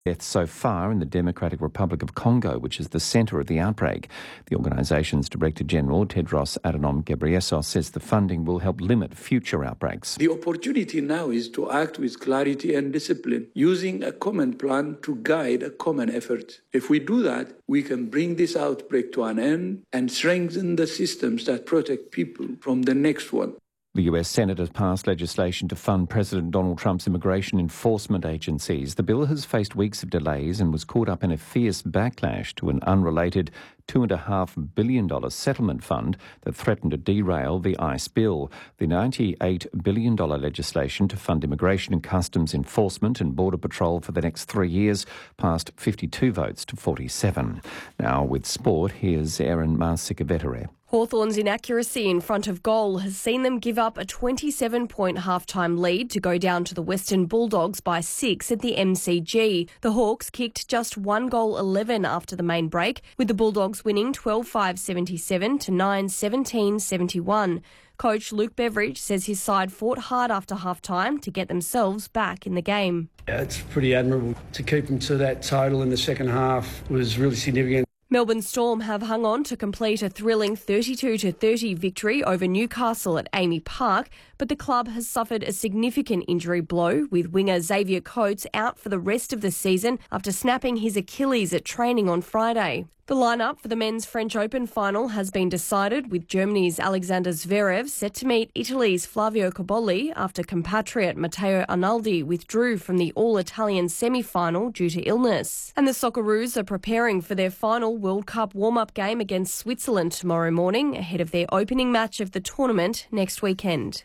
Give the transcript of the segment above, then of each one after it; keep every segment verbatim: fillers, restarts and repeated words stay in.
Deaths so far in the Democratic Republic of Congo, which is the centre of the outbreak. The organisation's Director General, Tedros Adhanom Ghebreyesus, says the funding will help limit future outbreaks. The opportunity now is to act with clarity and discipline, using a common plan to guide a common effort. If we do that, we can bring this outbreak to an end and strengthen the systems that protect people from the next one. The U S Senate has passed legislation to fund President Donald Trump's immigration enforcement agencies. The bill has faced weeks of delays and was caught up in a fierce backlash to an unrelated two point five billion dollars settlement fund that threatened to derail the ICE bill. The ninety-eight billion dollars legislation to fund immigration and customs enforcement and border patrol for the next three years passed fifty-two votes to forty-seven. Now with sport, here's Erin Marsika-Vettere. Hawthorn's inaccuracy in front of goal has seen them give up a twenty-seven point half-time lead to go down to the Western Bulldogs by six at the M C G. The Hawks kicked just one goal eleven after the main break, with the Bulldogs winning twelve five seventy-seven to nine seventeen seventy-one. Coach Luke Beveridge says his side fought hard after half-time to get themselves back in the game. Yeah, it's pretty admirable to keep them to that total in the second half was really significant. Melbourne Storm have hung on to complete a thrilling thirty-two to thirty victory over Newcastle at Amy Park, but the club has suffered a significant injury blow, with winger Xavier Coates out for the rest of the season after snapping his Achilles at training on Friday. The lineup for the Men's French Open final has been decided, with Germany's Alexander Zverev set to meet Italy's Flavio Cobolli after compatriot Matteo Arnaldi withdrew from the all-Italian semi-final due to illness. And the Socceroos are preparing for their final World Cup warm-up game against Switzerland tomorrow morning, ahead of their opening match of the tournament next weekend.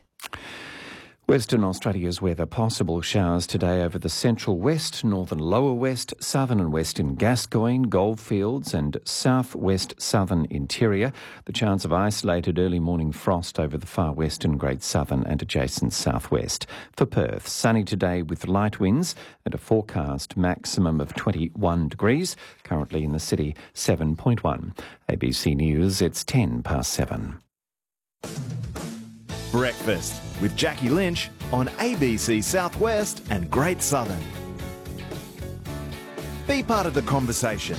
Western Australia's weather. Possible showers today over the central west, northern lower west, southern and western Gascoyne, Goldfields and southwest southern interior. The chance of isolated early morning frost over the far western Great Southern and adjacent southwest. For Perth, sunny today with light winds and a forecast maximum of twenty-one degrees. Currently in the city, seven point one. A B C News, it's ten past seven. Breakfast with Jackie Lynch on A B C Southwest and Great Southern. Be part of the conversation.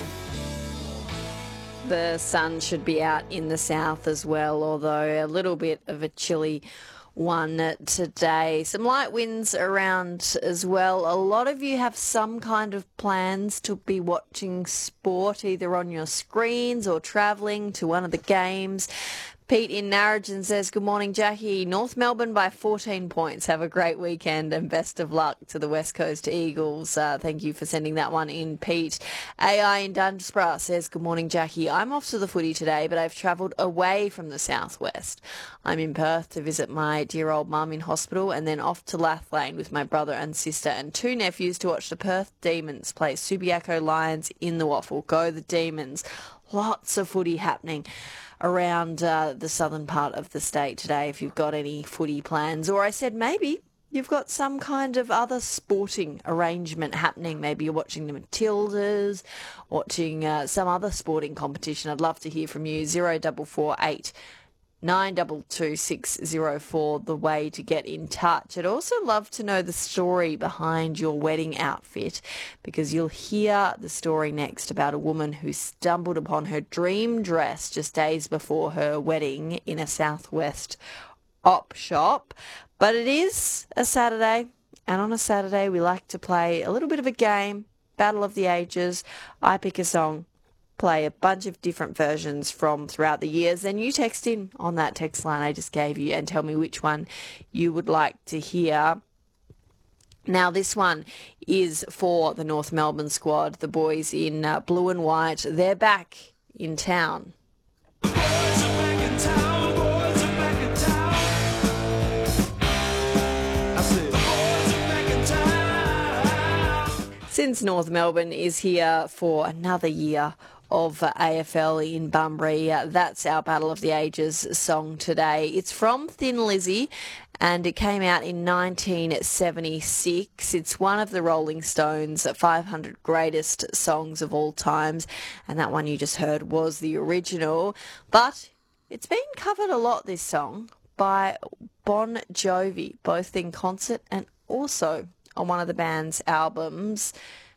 The sun should be out in the south as well, although a little bit of a chilly one today. Some light winds around as well. A lot of you have some kind of plans to be watching sport, either on your screens or travelling to one of the games. Pete in Narrogin says, good morning, Jackie. North Melbourne by fourteen points. Have a great weekend and best of luck to the West Coast Eagles. Uh, thank you for sending that one in, Pete. A I in Dunsborough says, good morning, Jackie. I'm off to the footy today, but I've travelled away from the southwest. I'm in Perth to visit my dear old mum in hospital and then off to Lathlane with my brother and sister and two nephews to watch the Perth Demons play Subiaco Lions in the Waffle. Go the Demons. Lots of footy happening around uh, the southern part of the state today if you've got any footy plans. Or I said maybe you've got some kind of other sporting arrangement happening. Maybe you're watching the Matildas, watching uh, some other sporting competition. I'd love to hear from you. zero four four eight nine two two six zero four, the way to get in touch. I'd also love to know the story behind your wedding outfit, because you'll hear the story next about a woman who stumbled upon her dream dress just days before her wedding in a southwest op shop. But it is a Saturday, and on a Saturday we like to play a little bit of a game, Battle of the Ages. I pick a song, play a bunch of different versions from throughout the years. Then you text in on that text line I just gave you and tell me which one you would like to hear. Now, this one is for the North Melbourne squad, the boys in uh, blue and white. They're back in town. Boys are back in town, boys are back in town. I said, boys are back in town. Since North Melbourne is here for another year of uh, A F L in Bunbury, uh, that's our Battle of the Ages song today. It's from Thin Lizzy, and it came out in nineteen seventy-six. It's one of the Rolling Stones' five hundred greatest songs of all times, and that one you just heard was the original. But it's been covered a lot, this song, by Bon Jovi, both in concert and also on one of the band's albums.